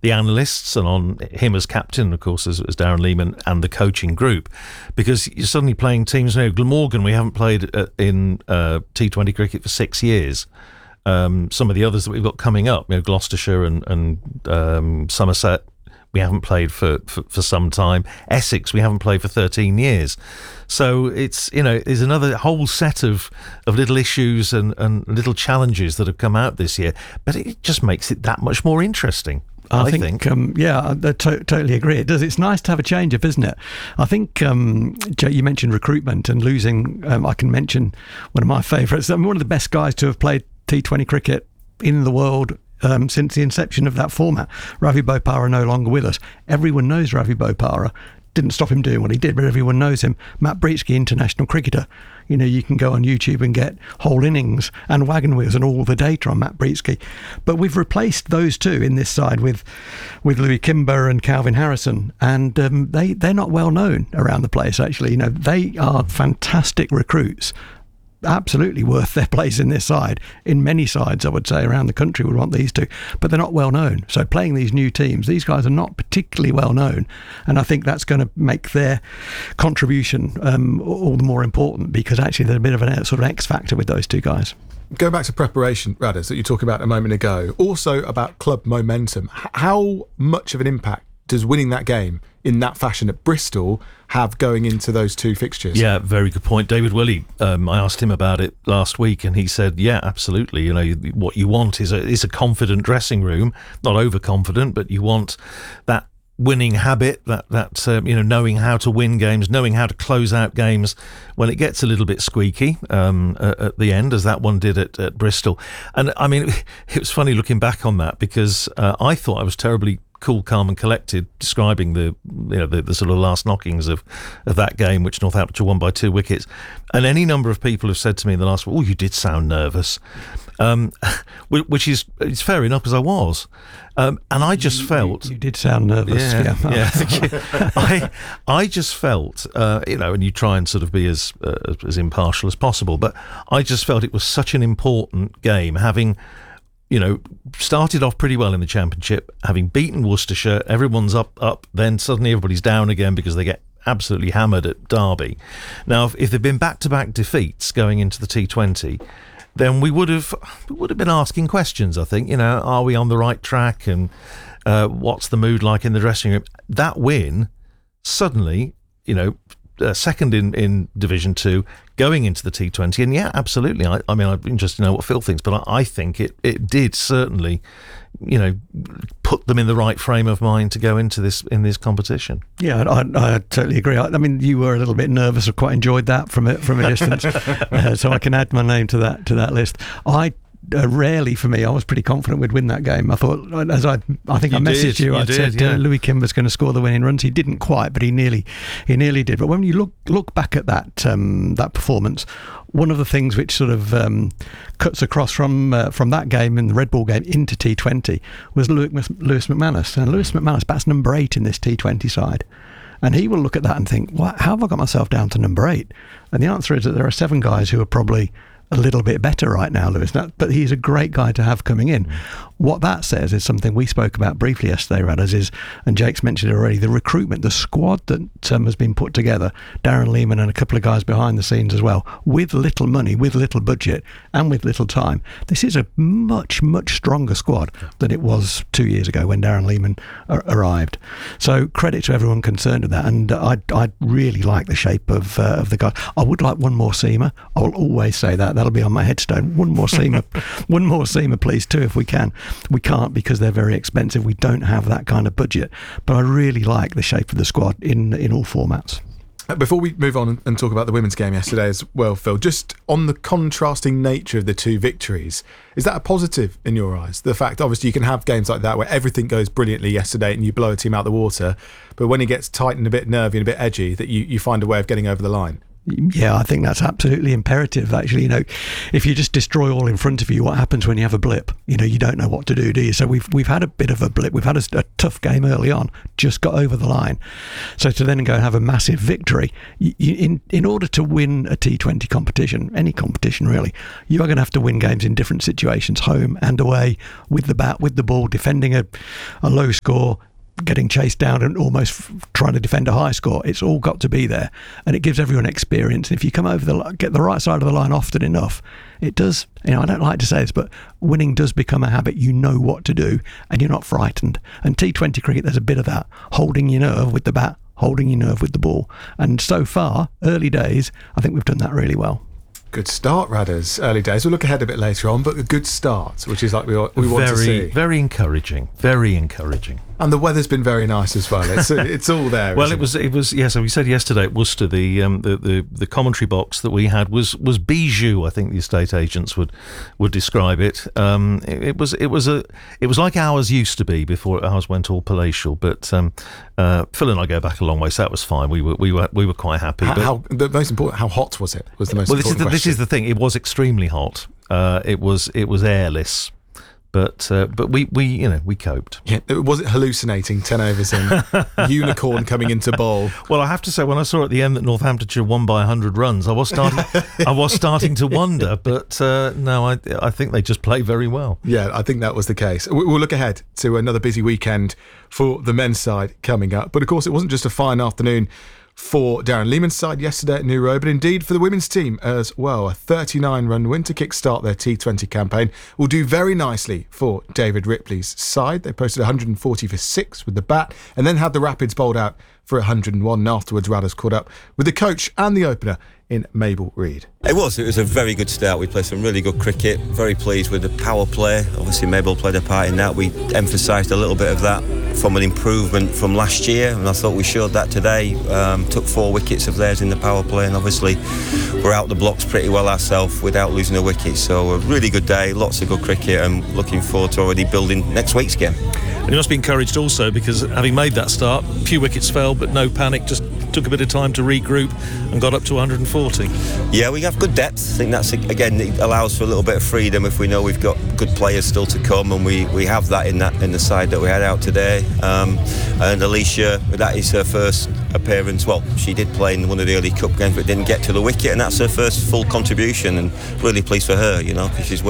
the analysts and on him as captain, of course, as Darren Lehmann, and the coaching group, because you're suddenly playing teams. Glamorgan, we haven't played in T20 cricket for 6 years. Some of the others that we've got coming up, Gloucestershire and Somerset, we haven't played for some time. Essex, we haven't played for 13 years. So it's, there's another whole set of little issues and little challenges that have come out this year. But it just makes it that much more interesting. I think. I totally agree. It does. It's nice to have a change up, isn't it? I think, Joe, you mentioned recruitment and losing. I can mention one of my favourites. One of the best guys to have played T20 cricket in the world since the inception of that format. Ravi Bopara no longer with us. Everyone knows Ravi Bopara. Didn't stop him doing what he did, but everyone knows him. Matt Breetzke, international cricketer. You can go on YouTube and get whole innings and wagon wheels and all the data on Matt Breetzke. But we've replaced those two in this side with Louis Kimber and Calvin Harrison, and they're not well known around the place, actually. They are fantastic recruits. Absolutely worth their place in this side. In many sides, I would say, around the country would want these two, but they're not well known. So playing these new teams, these guys are not particularly well known, and I think that's going to make their contribution all the more important, because actually there's a bit of a sort of X factor with those two guys. Go back to preparation, Radders, that you talked about a moment ago. Also about club momentum. How much of an impact does winning that game in that fashion at Bristol have going into those two fixtures? Yeah, very good point. David Willey, I asked him about it last week, and he said, yeah, absolutely. What you want is a confident dressing room, not overconfident, but you want that winning habit, that knowing how to win games, knowing how to close out games when it gets a little bit squeaky at the end, as that one did at Bristol. And I mean, it was funny looking back on that, because I thought I was terribly cool, calm and collected describing the sort of last knockings of that game, which Northamptonshire won by 2 wickets. And any number of people have said to me in the last, oh, you did sound nervous, which is it's fair enough, because I was. And I just felt... You did sound nervous. Yeah. I just felt, and you try and sort of be as impartial as possible, but I just felt it was such an important game, having started off pretty well in the Championship, having beaten Worcestershire, everyone's up, then suddenly everybody's down again because they get absolutely hammered at Derby. Now, if there'd been back-to-back defeats going into the T20, then we would have been asking questions, I think. Are we on the right track, and what's the mood like in the dressing room? That win, suddenly, second in Division 2, going into the T20, and yeah, absolutely. I mean, I'd be interested to know what Phil thinks, but I think it did certainly, put them in the right frame of mind to go into this competition. Yeah, I totally agree. I mean, you were a little bit nervous. I quite enjoyed that from a distance, so I can add my name to that list. Rarely for me, I was pretty confident we'd win that game. I thought, I think I messaged you. I said Louis Kimber's going to score the winning runs. He didn't quite, but he nearly did. But when you look back at that performance, one of the things which sort of cuts across from that game in the Red Bull game into T20 was Lewis McManus. And Lewis McManus bats number 8 in this T20 side. And he will look at that and think, how have I got myself down to number 8? And the answer is that there are 7 guys who are probably a little bit better right now, Lewis. But he's a great guy to have coming in. What that says is something we spoke about briefly yesterday, Radders, and Jake's mentioned it already, the recruitment, the squad that has been put together, Darren Lehmann and a couple of guys behind the scenes as well, with little money, with little budget, and with little time. This is a much, much stronger squad than it was 2 years ago when Darren Lehmann arrived. So credit to everyone concerned with that, and I really like the shape of the guy. I would like one more seamer. I will always say that. That'll be on my headstone. One more seamer, please, too, if we can. We can't because they're very expensive. We don't have that kind of budget. But I really like the shape of the squad in all formats. Before we move on and talk about the women's game yesterday as well, Phil, just on the contrasting nature of the two victories, is that a positive in your eyes? The fact, obviously, you can have games like that where everything goes brilliantly yesterday and you blow a team out the water, but when it gets tight and a bit nervy and a bit edgy, that you find a way of getting over the line. Yeah, I think that's absolutely imperative, actually. If you just destroy all in front of you, what happens when you have a blip? You don't know what to do you? So we've had a bit of a blip. We've had a tough game early on, just got over the line. So to then go and have a massive victory, in order to win a T20 competition, any competition really, you are going to have to win games in different situations, home and away, with the bat, with the ball, defending a low score, getting chased down and almost trying to defend a high score. It's all got to be there, and it gives everyone experience. And if you come over get the right side of the line often enough, it does. I don't like to say this, but winning does become a habit. You know what to do, and you're not frightened. And T20 cricket, there's a bit of that, holding your nerve with the bat, holding your nerve with the ball. And so far, early days, I think we've done that really well. Good start, Radders. Early days. We'll look ahead a bit later on, but a good start, which is like we want to see. Very encouraging. Very encouraging. And the weather's been very nice as well. It's all there. Well, it was. Yeah. So we said yesterday at Worcester, the commentary box that we had was bijou. I think the estate agents would describe it. It was like ours used to be before ours went all palatial. But Phil and I go back a long way, so that was fine. We were quite happy. The most important, how hot was it? Was the most important question. This is the thing. It was extremely hot. It was airless. But we coped. Yeah, was it hallucinating 10 overs in, unicorn coming into bowl? Well, I have to say, when I saw at the end that Northamptonshire won by 100 runs, I was starting to wonder. But no, I think they just play very well. Yeah, I think that was the case. We'll look ahead to another busy weekend for the men's side coming up. But of course, it wasn't just a fine afternoon for Darren Lehman's side yesterday at New Road, but indeed for the women's team as well. A 39-run win to kickstart their T20 campaign will do very nicely for David Ripley's side. They posted 140 for 6 with the bat and then had the Rapids bowled out for 101, and afterwards Radders caught up with the coach and the opener in Mabel Reid. It was a very good start. We played some really good cricket, very pleased with the power play. Obviously Mabel played a part in that. We emphasised a little bit of that from an improvement from last year, and I thought we showed that today. Took 4 wickets of theirs in the power play, and obviously we're out the blocks pretty well ourselves without losing a wicket. So a really good day, lots of good cricket, and looking forward to already building next week's game. And you must be encouraged also, because having made that start, a few wickets fell, but no panic, just took a bit of time to regroup and got up to 140. Yeah, we have good depth. I think that's, again, it allows for a little bit of freedom if we know we've got good players still to come, and we have that in the side that we had out today. And Alicia, that is her first appearance. Well, she did play in one of the early cup games but didn't get to the wicket, and that's her first full contribution, and really pleased for her, because she's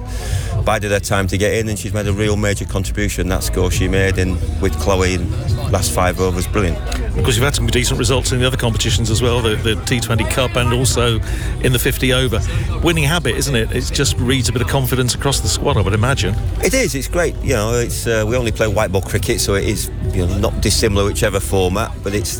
bided her time to get in, and she's made a real major contribution. That score she made with Chloe in last 5 overs, brilliant. Because you've had some decent results in the other competitions as well, the T20 Cup and also in the 50 over. Winning habit, isn't it? It just breeds a bit of confidence across the squad, I would imagine. It is. It's great. It's we only play white ball cricket, so it is not dissimilar whichever format. But it's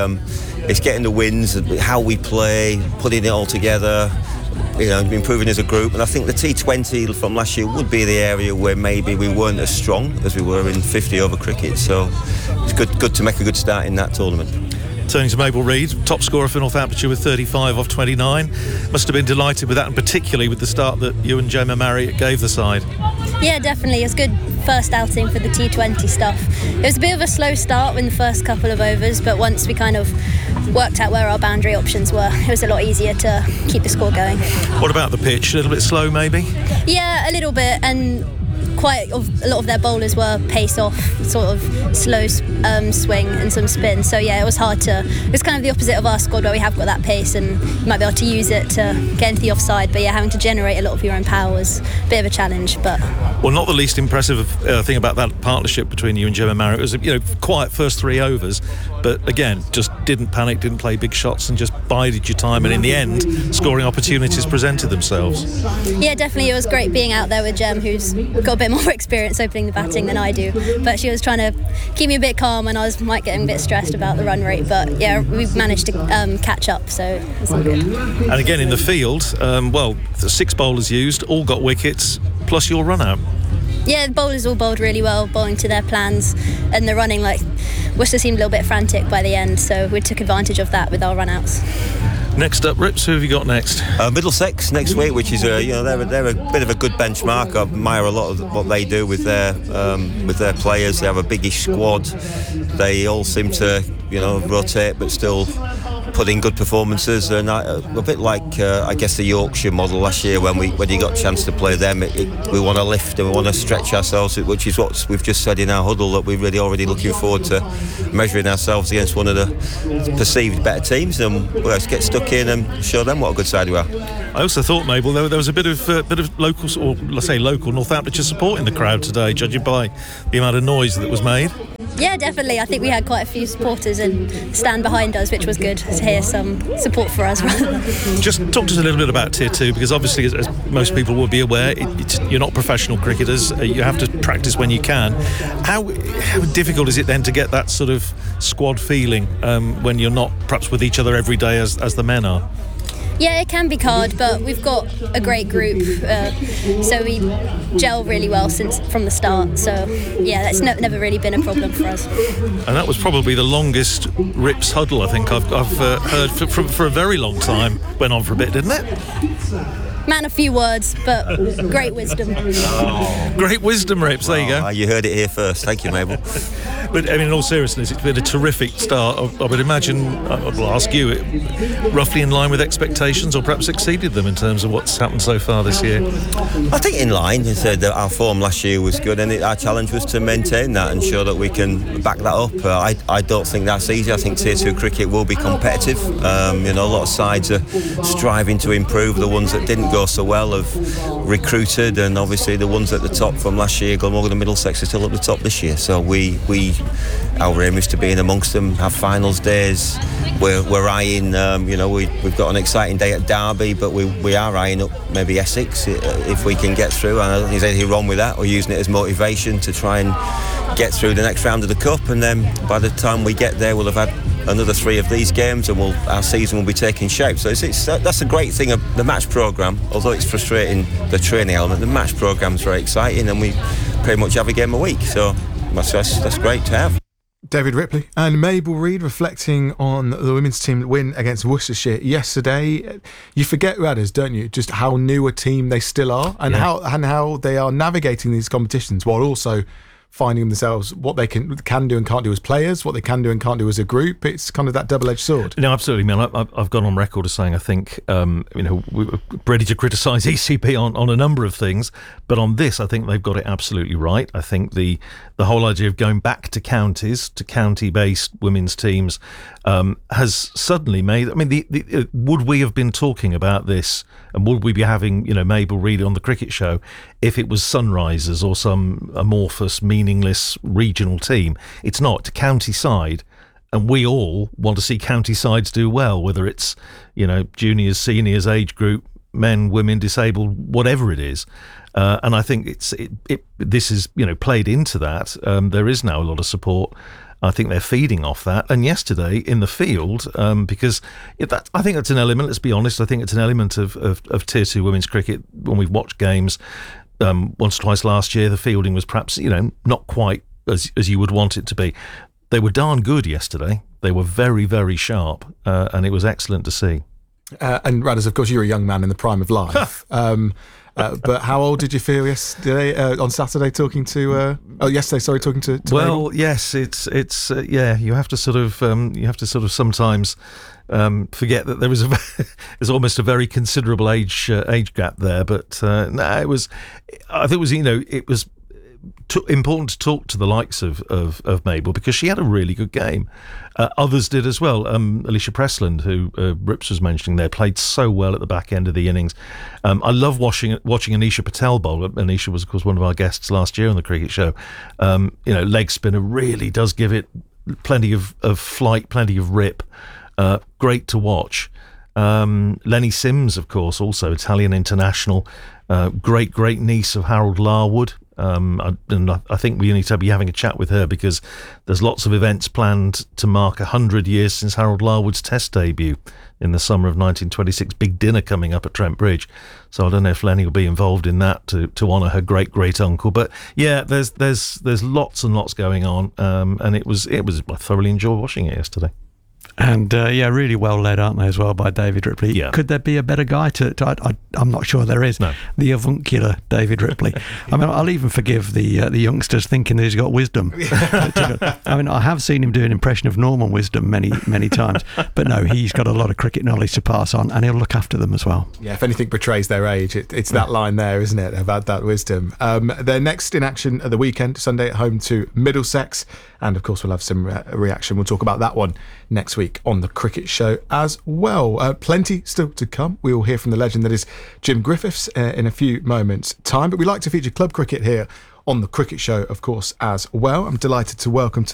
it's getting the wins, how we play, putting it all together. Improving as a group, and I think the T20 from last year would be the area where maybe we weren't as strong as we were in 50 over cricket. So it's good to make a good start in that tournament. Turning to Mabel Reid, top scorer for Northamptonshire with 35 off 29. Must have been delighted with that, and particularly with the start that you and Gemma Marriott gave the side. Yeah, definitely. It's good first outing for the T20 stuff. It was a bit of a slow start in the first couple of overs, but once we kind of worked out where our boundary options were, it was a lot easier to keep the score going. What about the pitch? A little bit slow, maybe? Yeah, a little bit, and quite a lot of their bowlers were pace off, sort of slow swing and some spin. So yeah, it was hard to. It was kind of the opposite of our squad, where we have got that pace and you might be able to use it to get into the offside. But yeah, having to generate a lot of your own power was a bit of a challenge. But well, not the least impressive thing about that partnership between you and Gemma Marriott was quiet first 3 overs, but again, just didn't panic, didn't play big shots, and just bided your time. And in the end, scoring opportunities presented themselves. Yeah, definitely, it was great being out there with Gem, who's got a bit more experience opening the batting than I do, but she was trying to keep me a bit calm, and I was getting a bit stressed about the run rate, but yeah, we've managed to catch up, so it's all good. And again in the field, the 6 bowlers used, all got wickets, plus your run out. Yeah, the bowlers all bowled really well, bowling to their plans, and the running, Worcester seemed a little bit frantic by the end, so we took advantage of that with our run outs. Next up, Rips, who have you got next? Middlesex next week, which is they're a bit of a good benchmark. I admire a lot of what they do with their players. They have a biggish squad. They all seem to rotate, but still put in good performances, and a bit like I guess the Yorkshire model last year when you got a chance to play them. We want to lift and we want to stretch ourselves, which is what we've just said in our huddle, that we're really already looking forward to measuring ourselves against one of the perceived better teams, and let's get stuck in and show them what a good side we are. I also thought, Mabel, there was a bit of local, or let's say local Northamptonshire support in the crowd today, judging by the amount of noise that was made. Yeah, definitely. I think we had quite a few supporters and stand behind us, which was good to hear some support for us. Just talk to us a little bit about Tier 2, because obviously, as most people will be aware, you're not professional cricketers. You have to practice when you can. How difficult is it then to get that sort of squad feeling when you're not perhaps with each other every day as the men are? Yeah, it can be hard, but we've got a great group, so we gel really well from the start. So yeah, that's never really been a problem for us. And that was probably the longest Rips huddle I think I've heard for a very long time. Went on for a bit, didn't it? Man, a few words, but great wisdom. Great wisdom, Rips. There you go. You heard it here first. Thank you, Mabel. But I mean, in all seriousness, it's been a terrific start. I would imagine, I'll ask you, roughly in line with expectations, or perhaps exceeded them in terms of what's happened so far this year? I think in line. Our form last year was good, and our challenge was to maintain that and show that we can back that up. I don't think that's easy. I think Tier 2 cricket will be competitive. A lot of sides are striving to improve. The ones that didn't go so well have recruited, and obviously the ones at the top from last year, Glamorgan and Middlesex, are still at the top this year. So our aim is to be in amongst them, have finals days. We're eyeing, we've got an exciting day at Derby, but we are eyeing up maybe Essex if we can get through. And I don't think there's anything wrong with that. We're using it as motivation to try and get through the next round of the Cup, and then by the time we get there, we'll have had another 3 of these games, and our season will be taking shape. So that's a great thing of the match programme. Although it's frustrating, the training element, the match programme's very exciting, and we pretty much have a game a week. So that's great to have. David Ripley and Mabel Reid reflecting on the women's team win against Worcestershire yesterday. You forget, Radders, don't you, just how new a team they still are, and how they are navigating these competitions while also finding themselves what they can do and can't do as players, what they can do and can't do as a group. It's kind of that double-edged sword. No, absolutely, man. I've gone on record as saying I think we're ready to criticise ECP on a number of things, but on this I think they've got it absolutely right. I think the whole idea of going back to counties, to county-based women's teams, has suddenly made. I mean, would we have been talking about this, and would we be having Mabel Reid on the cricket show if it was Sunrisers or some amorphous, meaningless regional team? It's not. It's a county side, and we all want to see county sides do well, whether it's juniors, seniors, age group, men, women, disabled, whatever it is. And I think this is played into that. There is now a lot of support. I think they're feeding off that. And yesterday in the field, because I think that's an element, let's be honest, I think it's an element of Tier 2 women's cricket. When we've watched games once or twice last year, the fielding was perhaps, not quite as you would want it to be. They were darn good yesterday. They were very, very sharp, and it was excellent to see. And Radders, of course, you're a young man in the prime of life. But how old did you feel yesterday on Saturday talking to well, Mabel? Yes, it's you have to sort of sometimes forget that there was there's almost a very considerable age gap there, but it was important to talk to the likes of Mabel, because she had a really good game. Others did as well. Alicia Pressland, who Rips was mentioning there, played so well at the back end of the innings. I love watching Anisha Patel bowl. Anisha was, of course, one of our guests last year on the cricket show. Leg spinner, really does give it plenty of flight, plenty of rip. Great to watch. Lenny Sims, of course, also Italian international. Great niece of Harold Larwood. And I think we need to be having a chat with her, because there's lots of events planned to mark 100 years since Harold Larwood's Test debut in the summer of 1926. Big dinner coming up at Trent Bridge, so I don't know if Lenny will be involved in that to honour her great uncle. But yeah, there's lots and lots going on, and it was I thoroughly enjoyed watching it yesterday. And really well led, aren't they, as well, by David Ripley? Yeah. Could there be a better guy I'm not sure there is. No. The avuncular David Ripley. I mean, I'll even forgive the youngsters thinking that he's got wisdom. I mean, I have seen him do an impression of Norman Wisdom many, many times. But no, he's got a lot of cricket knowledge to pass on, and he'll look after them as well. Yeah, if anything betrays their age, it's that line there, isn't it, about that wisdom. They're next in action at the weekend, Sunday at home to Middlesex. And of course, we'll have some reaction. We'll talk about that one next week on the Cricket Show as well. Plenty still to come. We will hear from the legend that is Jim Griffiths in a few moments' time. But we like to feature club cricket here on the Cricket Show, of course, as well. I'm delighted to welcome to